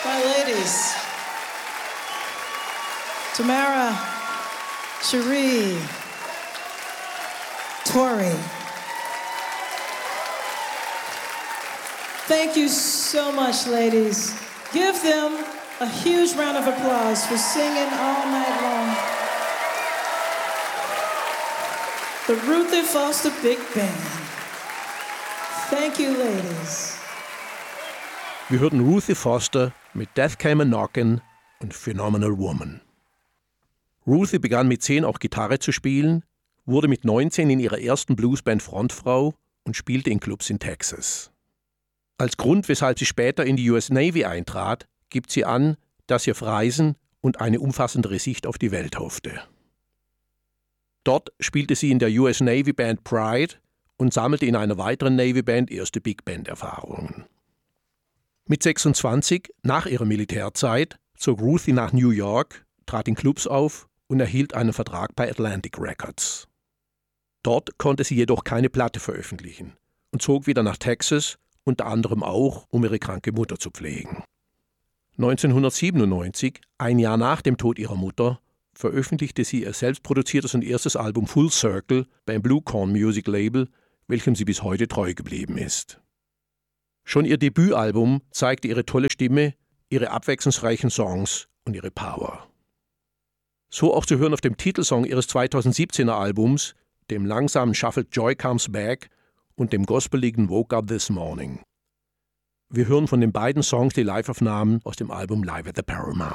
My ladies, Tamara, Cherie, Tori. Thank you so much, ladies. Give them a huge round of applause for singing all night long. The Ruthie Foster Big Band. Thank you, ladies. Wir hörten Ruthie Foster mit Death Came a-Knockin' und Phenomenal Woman. Ruthie begann mit 10 auch Gitarre zu spielen, wurde mit 19 in ihrer ersten Bluesband Frontfrau und spielte in Clubs in Texas. Als Grund, weshalb sie später in die US Navy eintrat, gibt sie an, dass sie auf Reisen und eine umfassendere Sicht auf die Welt hoffte. Dort spielte sie in der US Navy Band Pride und sammelte in einer weiteren Navy Band erste Big Band Erfahrungen. Mit 26, nach ihrer Militärzeit, zog Ruthie nach New York, trat in Clubs auf und erhielt einen Vertrag bei Atlantic Records. Dort konnte sie jedoch keine Platte veröffentlichen und zog wieder nach Texas, unter anderem auch, um ihre kranke Mutter zu pflegen. 1997, ein Jahr nach dem Tod ihrer Mutter, veröffentlichte sie ihr selbstproduziertes und erstes Album Full Circle beim Blue Corn Music Label, welchem sie bis heute treu geblieben ist. Schon ihr Debütalbum zeigte ihre tolle Stimme, ihre abwechslungsreichen Songs und ihre Power. So auch zu hören auf dem Titelsong ihres 2017er Albums, dem langsamen Shuffle Joy Comes Back und dem gospeligen Woke Up This Morning. Wir hören von den beiden Songs die Live-Aufnahmen aus dem Album Live at the Paramount.